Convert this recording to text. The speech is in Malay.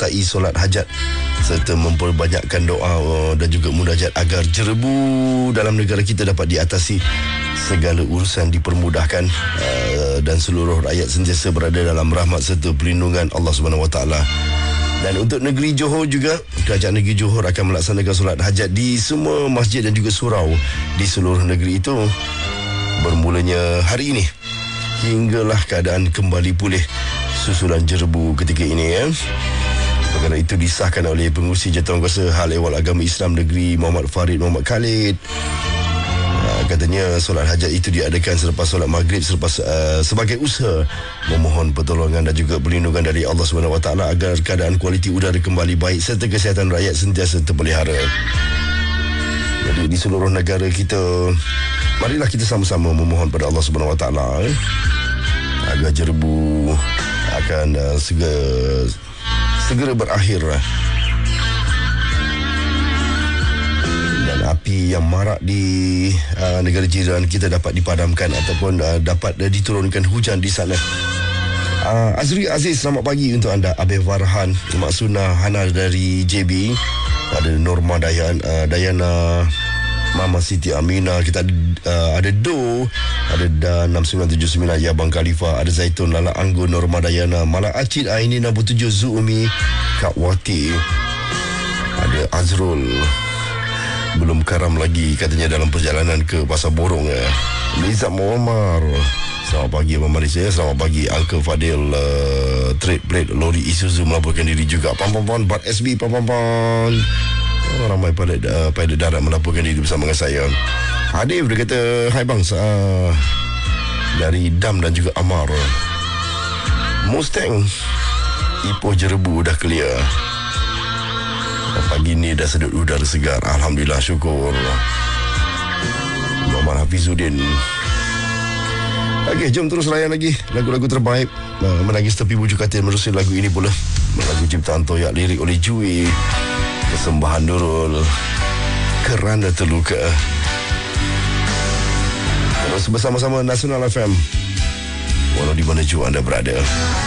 menyertai solat hajat serta memperbanyakkan doa dan juga munajat agar jerebu dalam negara kita dapat diatasi, segala urusan dipermudahkan dan seluruh rakyat sentiasa berada dalam rahmat serta perlindungan Allah Subhanahu Wa Taala. Dan untuk negeri Johor juga, Kerajaan Negeri Johor akan melaksanakan solat hajat di semua masjid dan juga surau di seluruh negeri itu bermulanya hari ini hinggalah keadaan kembali pulih susulan jerebu ketika ini. Perkara itu disahkan oleh Pengerusi Jawatankuasa Hal Ehwal Agama Islam Negeri Muhammad Farid Muhammad Khalid. Katanya solat hajat itu diadakan selepas solat maghrib sebagai usaha memohon pertolongan dan juga perlindungan dari Allah Subhanahu Wa Taala agar keadaan kualiti udara kembali baik serta kesihatan rakyat sentiasa terpelihara. Jadi di seluruh negara kita, marilah kita sama-sama memohon pada Allah Subhanahu Wa Taala agar jerebu akan segera berakhir. Api yang marak di negara jiran kita dapat dipadamkan ataupun dapat diturunkan hujan di sana. Azri Aziz, selamat pagi untuk anda. Abih Farhan, Mak Sunah Hana dari JB, ada Norma Dayana, Mama Siti Amina, kita ada Do, ada Dan 6979, ya Bang Khalifah, ada Zaitun, Lala Anggun, Norma Dayana, Malak Acid, Aini 67, Zuumi, Kak Wati, ada Azrul, belum karam lagi katanya dalam perjalanan ke Pasar Borong. Lizat Muammar, selamat pagi Abang Malaysia. Selamat pagi Uncle Fadil, trade plate lori Isuzu melaporkan diri juga. Pam-pam-pam, Bat SB, pam-pam-pam. Ramai pilot darat melaporkan diri bersama dengan saya. Hadif dia kata, hai bang, dari Dam dan juga Amar. Mustang Ipoh Jerebu dah clear. Pagi ni dah sedut udara segar. Alhamdulillah, syukur. Muhammad Hafizuddin. Okey, jom terus layan lagi lagu-lagu terbaik. Menangis tepi bujuk katil menerusi lagu ini pula. Lagu ciptaan Toyak, lirik oleh Jui, persembahan Nurul, Kerana Terluka. Terus bersama-sama Nasional FM, walau di mana jua anda berada.